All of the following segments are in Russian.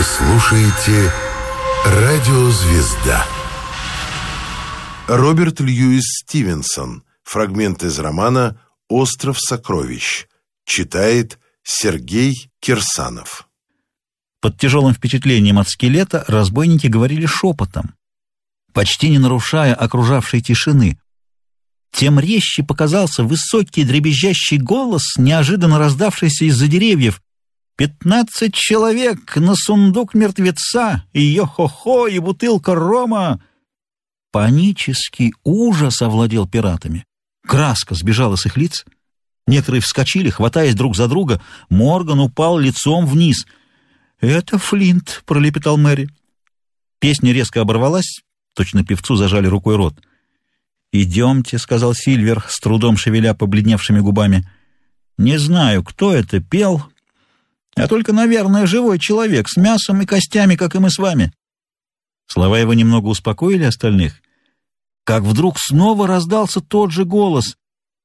слушаете «Радиозвезда». Роберт Льюис Стивенсон. Фрагмент из романа «Остров сокровищ». Читает Сергей Кирсанов. Под тяжелым впечатлением от скелета разбойники говорили шепотом, почти не нарушая окружавшей тишины. Тем резче показался высокий дребезжащий голос, неожиданно раздавшийся из-за деревьев. 15 человек на сундук мертвеца, и йо-хо-хо, и бутылка рома!» Панический ужас овладел пиратами. Краска сбежала с их лиц. Некоторые вскочили, хватаясь друг за друга. Морган упал лицом вниз. «Это Флинт», — пролепетал Мэри. Песня резко оборвалась, точно певцу зажали рукой рот. «Идемте», — сказал Сильвер, с трудом шевеля побледневшими губами. «Не знаю, кто это пел, а только, наверное, живой человек с мясом и костями, как и мы с вами». Слова его немного успокоили остальных, как вдруг снова раздался тот же голос.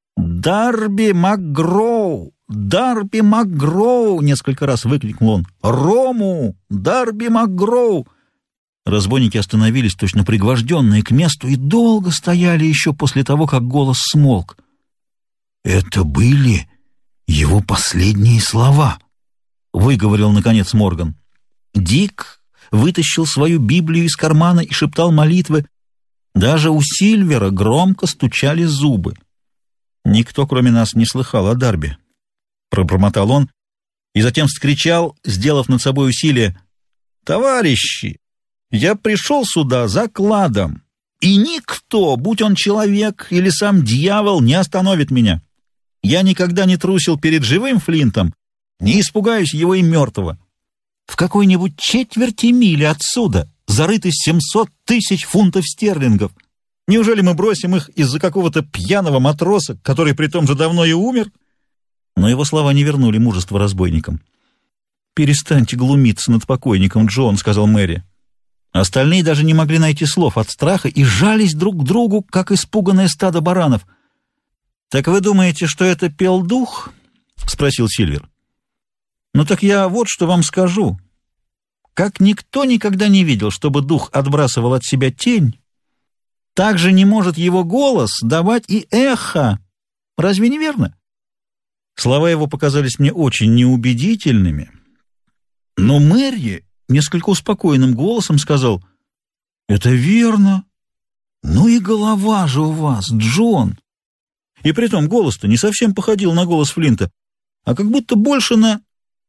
«Дарби МакГроу! Дарби МакГроу!» — несколько раз выкрикнул он. «Рому! Дарби МакГроу!» Разбойники остановились, точно пригвожденные к месту, и долго стояли еще после того, как голос смолк. «Это были его последние слова», — выговорил, наконец, Морган. Дик вытащил свою Библию из кармана и шептал молитвы. Даже у Сильвера громко стучали зубы. «Никто, кроме нас, не слыхал о Дарби», — пробормотал он, и затем вскричал, сделав над собой усилие: «Товарищи, я пришел сюда за кладом, и никто, будь он человек или сам дьявол, не остановит меня. Я никогда не трусил перед живым Флинтом, не испугаюсь его и мертвого. В какой-нибудь четверти мили отсюда зарыты 700 тысяч фунтов стерлингов. Неужели мы бросим их из-за какого-то пьяного матроса, который притом же давно и умер?» Но его слова не вернули мужество разбойникам. «Перестаньте глумиться над покойником, Джон», — сказал Мэри. Остальные даже не могли найти слов от страха и жались друг к другу, как испуганное стадо баранов. «Так вы думаете, что это пел дух?» — спросил Сильвер. «Ну так я вот что вам скажу. Как никто никогда не видел, чтобы дух отбрасывал от себя тень, так же не может его голос давать и эхо. Разве не верно?» Слова его показались мне очень неубедительными, но Мэри несколько успокоенным голосом сказал: «Это верно. Ну и голова же у вас, Джон!» И притом голос-то не совсем походил на голос Флинта, а как будто больше на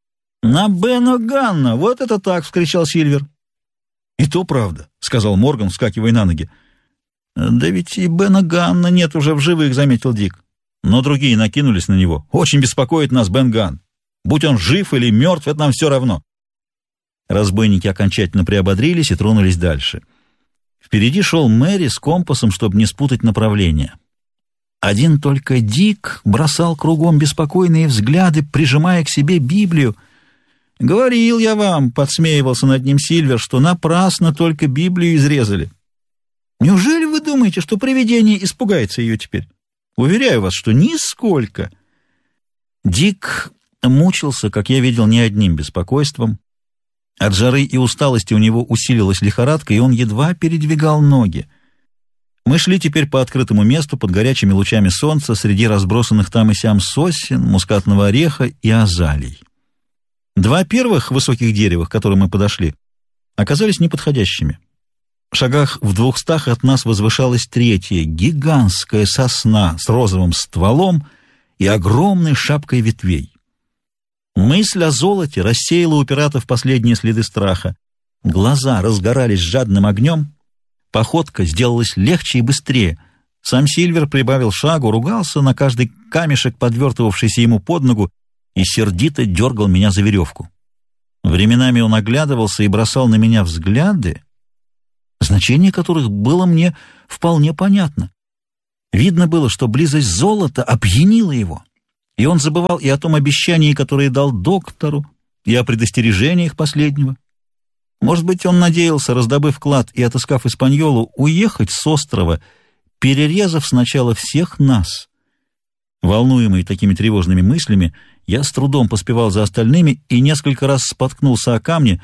Бена Ганна. «Вот это так!» — вскричал Сильвер. «И то правда», — сказал Морган, вскакивая на ноги. «Да ведь и Бена Ганна нет уже в живых», — заметил Дик. Но другие накинулись на него. «Очень беспокоит нас Бен Ганн. Будь он жив или мертв, это нам все равно». Разбойники окончательно приободрились и тронулись дальше. Впереди шел Мэри с компасом, чтобы не спутать направление. Один только Дик бросал кругом беспокойные взгляды, прижимая к себе Библию. «Говорил я вам», — подсмеивался над ним Сильвер, — «что напрасно только Библию изрезали. Неужели вы думаете, что привидение испугается ее теперь? Уверяю вас, что нисколько». Дик мучился, как я видел, не одним беспокойством. От жары и усталости у него усилилась лихорадка, и он едва передвигал ноги. Мы шли теперь по открытому месту под горячими лучами солнца среди разбросанных там и сям сосен, мускатного ореха и азалий. Два первых высоких дерева, к которым мы подошли, оказались неподходящими. В шагах в 200 от нас возвышалась третья, гигантская сосна с розовым стволом и огромной шапкой ветвей. Мысль о золоте рассеяла у пиратов последние следы страха. Глаза разгорались жадным огнем, походка сделалась легче и быстрее. Сам Сильвер прибавил шагу, ругался на каждый камешек, подвертывавшийся ему под ногу, и сердито дергал меня за веревку. Временами он оглядывался и бросал на меня взгляды, значение которых было мне вполне понятно. Видно было, что близость золота опьянила его, и он забывал и о том обещании, которое дал доктору, и о предостережениях последнего. Может быть, он надеялся, раздобыв клад и отыскав Испаньолу, уехать с острова, перерезав сначала всех нас. Волнуемый такими тревожными мыслями, я с трудом поспевал за остальными и несколько раз споткнулся о камни,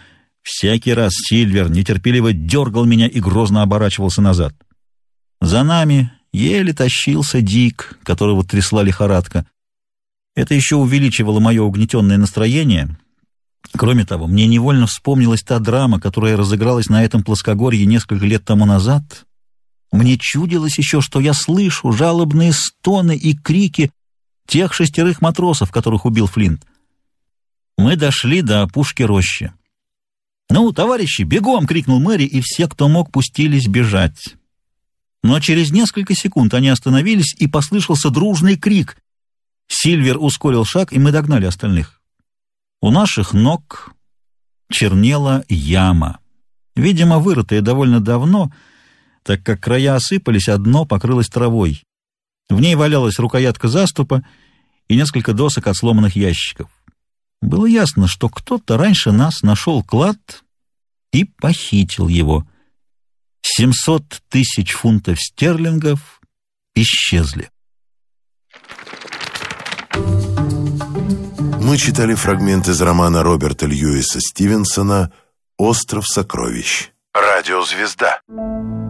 Всякий раз Сильвер нетерпеливо дергал меня и грозно оборачивался назад. За нами еле тащился Дик, которого трясла лихорадка. Это еще увеличивало мое угнетенное настроение. Кроме того, мне невольно вспомнилась та драма, которая разыгралась на этом плоскогорье несколько лет тому назад. Мне чудилось еще, что я слышу жалобные стоны и крики тех 6 матросов, которых убил Флинт. Мы дошли до опушки рощи. «Ну, товарищи, бегом!» — крикнул Мэри, и все, кто мог, пустились бежать. Но через несколько секунд они остановились, и послышался дружный крик. Сильвер ускорил шаг, и мы догнали остальных. У наших ног чернела яма, видимо, вырытая довольно давно, так как края осыпались, а дно покрылось травой. В ней валялась рукоятка заступа и несколько досок от сломанных ящиков. Было ясно, что кто-то раньше нас нашел клад и похитил его. 700 000 фунтов стерлингов исчезли. Мы читали фрагмент из романа Роберта Льюиса Стивенсона «Остров сокровищ». Радиозвезда.